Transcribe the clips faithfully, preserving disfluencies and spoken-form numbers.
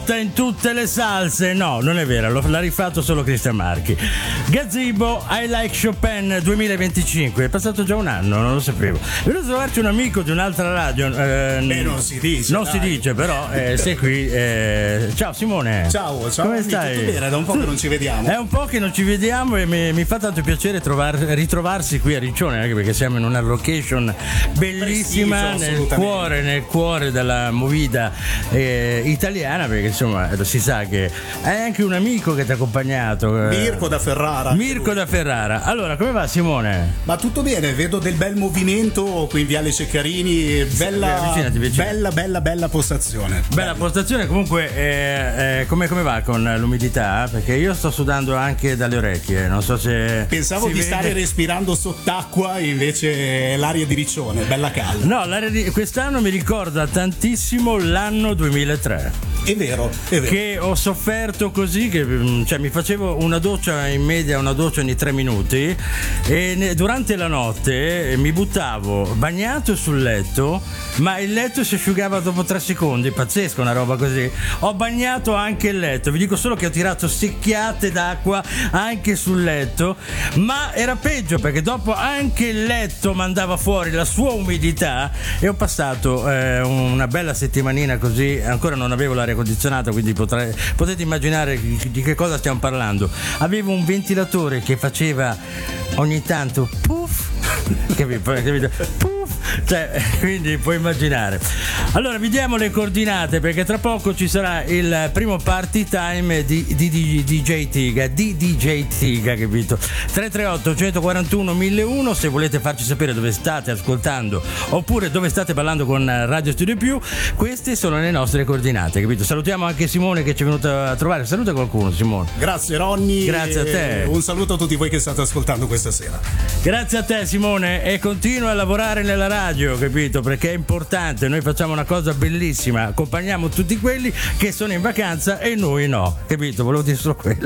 botta in tutte le salse. No, non è vero, l'ha rifatto solo Cristian Marchi. Gazebo, I Like Chopin duemilaventicinque. È passato già un anno, non lo sapevo. È venuto a trovarci un amico di un'altra radio. Eh, Beh, non si dice. Non dai. si dice, però eh, sei qui. Eh. Ciao Simone. Ciao, ciao. Come Amico, stai? tutto bene, da un po' che non ci vediamo. È un po' che non ci vediamo e mi, mi fa tanto piacere trovar, ritrovarsi qui a Riccione, anche perché siamo in una location bellissima. Preciso, nel cuore, nel cuore della movida eh, italiana, perché insomma si sa che hai anche un amico che ti ha accompagnato, eh, Mirko da Ferrara. Mirko da Ferrara. Allora, come va Simone? Ma tutto bene, vedo del bel movimento qui in Viale Ceccarini, bella, Sì, avvicinati, avvicinati. bella, bella, bella postazione. Bella postazione. Comunque eh, eh, come, come va con l'umidità? Perché io sto sudando anche dalle orecchie, non so se Pensavo si di vede. stare respirando sott'acqua, invece l'aria di Riccione, bella calda. No, l'aria di... quest'anno mi ricorda tantissimo l'anno duemilatré. È vero, è vero. Che ho sofferto così, che cioè, mi facevo una doccia in media, una doccia ogni tre minuti, e ne, durante la notte mi buttavo bagnato sul letto, ma il letto si asciugava dopo tre secondi. Pazzesco, una roba così. Ho bagnato anche il letto, vi dico solo che ho tirato secchiate d'acqua anche sul letto, ma era peggio perché dopo anche il letto mandava fuori la sua umidità e ho passato eh, una bella settimanina così. Ancora non avevo l'aria condizionata, quindi potrei, potete immaginare di che cosa stiamo parlando. Avevo un ventilatore che faceva ogni tanto puff, capito? capito? Puff, cioè, quindi puoi immaginare. Allora vi diamo le coordinate perché tra poco ci sarà il primo party time di, di, di D J Tiga, di D J Tiga, capito? tre tre otto uno quattro uno mille uno se volete farci sapere dove state ascoltando oppure dove state ballando con Radio Studio Più. Queste sono le nostre coordinate, capito? Salutiamo anche Simone che ci è venuto a trovare. Saluta qualcuno, Simone. Grazie Ronny. Grazie a te. Un saluto a tutti voi che state ascoltando questa sera. Grazie a te Simone, e continua a lavorare nella radio, capito? Perché è importante, noi facciamo una cosa bellissima, accompagniamo tutti quelli che sono in vacanza e noi no, capito? Volevo dire solo quello.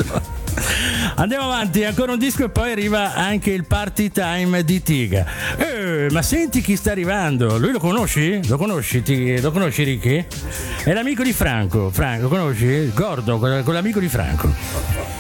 Andiamo avanti, ancora un disco e poi arriva anche il party time di Tiga. Eh, ma senti chi sta arrivando? Lui lo conosci? Lo conosci? Ti, lo conosci Ricky? È l'amico di Franco. Franco, conosci? Gordo, quell'amico di Franco.